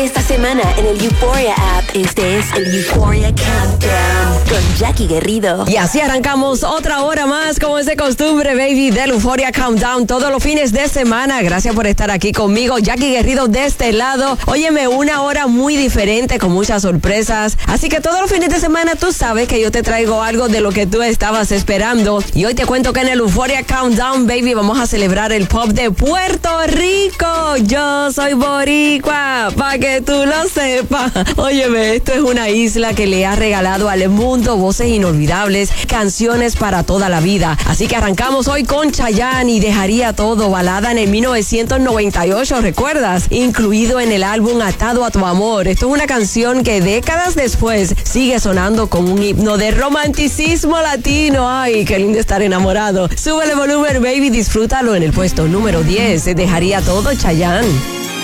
Esta semana en el Euphoria app, este es el Euphoria Countdown con Jackie Guerrido. Y así arrancamos otra hora más, como es de costumbre, baby, del Euphoria Countdown todos los fines de semana. Gracias por estar aquí conmigo, Jackie Guerrido de este lado. Óyeme, una hora muy diferente con muchas sorpresas. Así que todos los fines de semana tú sabes que yo te traigo algo de lo que tú estabas esperando. Y hoy te cuento que en el Euphoria Countdown, baby, vamos a celebrar el pop de Puerto Rico. Yo soy boricua, pa' que tú lo sepas. Óyeme, esto es una isla que le ha regalado al mundo voces inolvidables, canciones para toda la vida. Así que arrancamos hoy con Chayanne y Dejaría Todo, balada en el 1998, ¿recuerdas? Incluido en el álbum Atado a tu Amor. Esto es una canción que décadas después sigue sonando como un himno de romanticismo latino. Ay, qué lindo estar enamorado. Súbele volumen, baby, disfrútalo en el puesto número 10. Dejaría Todo, Chayanne.